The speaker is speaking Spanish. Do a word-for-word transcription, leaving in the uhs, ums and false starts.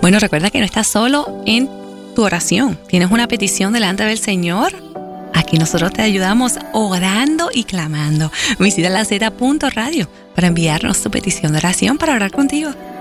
Bueno, recuerda que no estás solo en tu oración. Tienes una petición delante del Señor. Aquí nosotros te ayudamos orando y clamando. Visita la Z punto radio para enviarnos tu petición de oración para orar contigo.